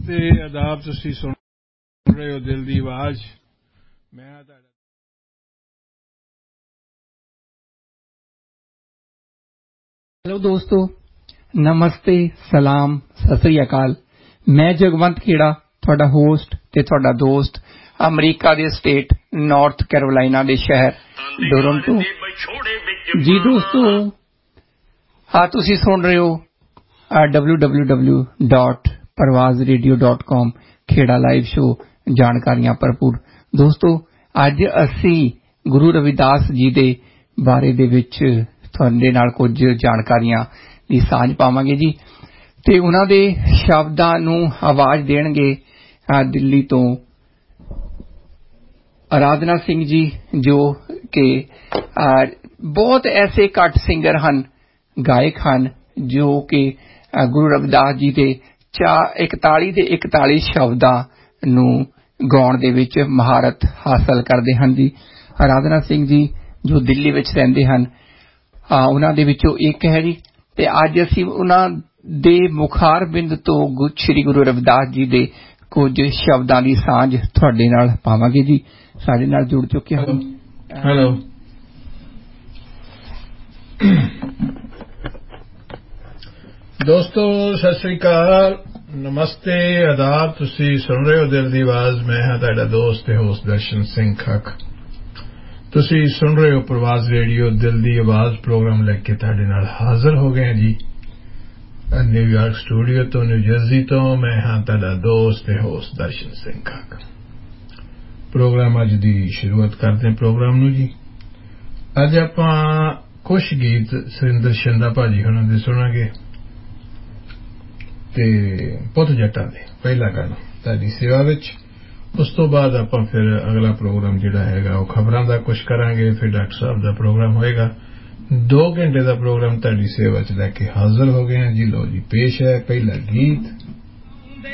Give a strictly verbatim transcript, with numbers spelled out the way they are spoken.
नमस्ते आदाब तुसी सुन रहे हो दिल दी आवाज मैं हेलो दोस्तों नमस्ते सलाम सत श्री अकाल मैं जगवंत खेड़ा ਤੁਹਾਡਾ ਹੋਸਟ ਤੇ ਤੁਹਾਡਾ ਦੋਸਤ ਅਮਰੀਕਾ ਦੇ ਸਟੇਟ ਨਾਰਥ ਕੈਰੋਲਾਈਨਾ ਦੇ ਸ਼ਹਿਰ ਟੋਰਾਂਟੋ ਜੀ ਦੋਸਤੋ ਆ ਤੁਸੀਂ ਸੁਣ ਰਹੇ ਹੋ ਡਬਲਯੂ ਡਬਲਯੂ ਡਬਲਯੂ ਡਾਟ ਪਰਵਾਜ਼ ਰੇਡੀਓ ਡਾਟ ਕਾਮ ਖੇੜਾ ਲਾਈਵ ਸ਼ੋ ਜਾਣਕਾਰੀਆਂ ਭਰਪੂਰ ਦੋਸਤੋ ਅੱਜ ਅਸੀਂ ਗੁਰੂ ਰਵਿਦਾਸ ਜੀ ਦੇ ਬਾਰੇ ਦੇ ਵਿੱਚ ਤੁਹਾਡੇ ਨਾਲ ਕੁਝ ਜਾਣਕਾਰੀਆਂ ਦੀ ਸਾਂਝ ਪਾਵਾਂਗੇ ਜੀ ਤੇ ਉਹਨਾਂ ਦੇ ਸ਼ਬਦਾਂ ਨੂੰ ਆਵਾਜ਼ ਦੇਣਗੇ ਦਿੱਲੀ ਤੋਂ ਆਰਾਧਨਾ ਸਿੰਘ ਜੀ ਜੋ ਕਿ ਬਹੁਤ ਐਸੇ ਘੱਟ ਸਿੰਗਰ ਹਨ ਗਾਇਕ ਹਨ ਜੋ ਕਿ ਗੁਰੂ ਰਵਿਦਾਸ ਜੀ ਦੇ ਇਕਤਾਲੀ ਦੇ ਇਕਤਾਲੀ ਸ਼ਬਦਾਂ ਨੂੰ ਗਾਉਣ ਦੇ ਵਿੱਚ ਮਹਾਰਤ ਹਾਸਲ ਕਰਦੇ ਹਨ ਜੀ ਆਰਾਧਨਾ ਸਿੰਘ ਜੀ ਜੋ ਦਿੱਲੀ ਵਿੱਚ ਰਹਿੰਦੇ ਹਨ ਉਹਨਾਂ ਦੇ ਵਿੱਚੋਂ ਇੱਕ ਹੈ ਜੀ ਤੇ ਅੱਜ ਅਸੀਂ ਉਹਨਾਂ ਦੇ ਮੁਖਾਰ ਬਿੰਦ ਤੋਂ ਸ੍ਰੀ ਗੁਰੂ ਰਵਿਦਾਸ ਜੀ ਦੇ ਕੁਝ ਸ਼ਬਦਾਂ ਦੀ ਸਾਂਝ ਤੁਹਾਡੇ ਨਾਲ ਪਾਵਾਂਗੇ ਜੀ ਸਾਡੇ ਨਾਲ ਜੁੜ ਚੁੱਕੇ ਹਨ ਹੈਲੋ ਦੋਸਤੋ ਸਤਿ ਸ੍ਰੀ ਅਕਾਲ ਨਮਸਤੇ ਆਦਾਬ ਤੁਸੀਂ ਸੁਣ ਰਹੇ ਹੋ ਦਿਲ ਦੀ ਆਵਾਜ਼ ਮੈਂ ਹਾਂ ਤੁਹਾਡਾ ਦੋਸਤ ਤੇ ਹੋਸਟ ਦਰਸ਼ਨ ਸਿੰਘ ਖੱਖ ਤੁਸੀਂ ਸੁਣ ਰਹੇ ਹੋ ਪ੍ਰਵਾਜ਼ ਰੇਡੀਓ ਦਿਲ ਦੀ ਆਵਾਜ਼ ਪ੍ਰੋਗਰਾਮ ਲੈ ਕੇ ਤੁਹਾਡੇ ਨਾਲ ਹਾਜ਼ਰ ਹੋ ਗਏ ਜੀ ਨਿਊਯਾਰਕ ਸਟੂਡੀਓ ਤੋਂ ਨਿਊ ਜਰਸੀ ਤੋਂ ਮੈਂ ਹਾਂ ਤੁਹਾਡਾ ਦੋਸਤ ਤੇ ਹੋਸਟ ਦਰਸ਼ਨ ਸਿੰਘ ਖੱਖ ਪ੍ਰੋਗਰਾਮ ਅੱਜ ਦੀ ਸ਼ੁਰੂਆਤ ਕਰਦੇ ਹਾਂ ਪ੍ਰੋਗਰਾਮ ਨੂੰ ਜੀ ਅੱਜ ਆਪਾਂ ਕੁਝ ਗੀਤ ਸੁਰਿੰਦਰ ਸ਼ਿੰਦਾ ਭਾਜੀ ਹੁਣਾਂ ਦੇ ਸੁਣਾਂਗੇ ਤੇ ਪੁੱਤ ਜੱਟਾਂ ਦੇ ਪਹਿਲਾ ਗਾਣਾ ਤੁਹਾਡੀ ਸੇਵਾ ਵਿੱਚ ਉਸ ਤੋਂ ਬਾਅਦ ਆਪਾਂ ਫਿਰ ਅਗਲਾ ਪ੍ਰੋਗਰਾਮ ਜਿਹੜਾ ਹੈਗਾ ਉਹ ਖਬਰਾਂ ਦਾ ਕੁਝ ਕਰਾਂਗੇ ਫਿਰ ਡਾਕਟਰ ਸਾਹਿਬ ਦਾ ਪ੍ਰੋਗਰਾਮ ਹੋਏਗਾ ਦੋ ਘੰਟੇ ਦਾ ਪ੍ਰੋਗਰਾਮ ਤੁਹਾਡੀ ਸੇਵਾ ਚ ਲੈ ਕੇ ਹਾਜ਼ਰ ਹੋ ਗਏ ਹਾਂ ਜੀ ਲੋ ਜੀ ਪੇਸ਼ ਹੈ ਪਹਿਲਾ ਗੀਤ